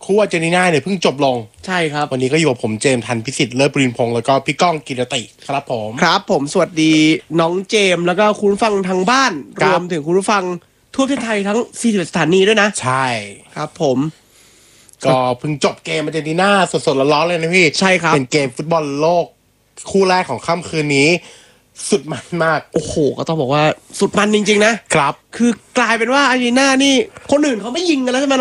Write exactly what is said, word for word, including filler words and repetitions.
คู่อาร์เจนตินาเนี่ยเพิ่งจบลงใช่ครับวันนี้ก็อยู่กับผมเจมส์ทันพิสิทธิ์เลิศปรินพงศ์แล้วก็พี่ก้องกิรติครับผมครับผมสวัสดีน้องเจมส์แล้วก็คุณผู้ฟังทางบ้านรวมถึงคุณผู้ฟังทั่วประเทศไทยทั้งสี่สิบสถานีด้วยนะใช่ครับผมก็เพิ่งจบเกมอาร์เจนตินาสดๆร้อนๆเลยนะพี่ใช่ครับเป็นเกมฟุตบอลโลกคู่แรกของค่ำคืนนี้สุดมันมากโอ้โหก็ต้องบอกว่าสุดมันจริงๆนะครับคือกลายเป็นว่าอาร์เจนตินานี่คนอื่นเขาไม่ยิงกันแล้วใช่ไหม